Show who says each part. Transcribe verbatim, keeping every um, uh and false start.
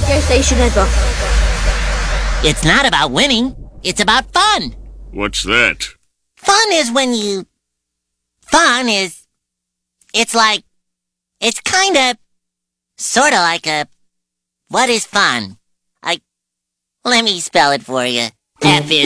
Speaker 1: radio station ever.
Speaker 2: It's not about winning. It's about fun.
Speaker 3: What's that?
Speaker 2: Fun is when you... Fun is... It's like... It's kinda... Sorta like a... What is fun? I... Let me spell it for you. F is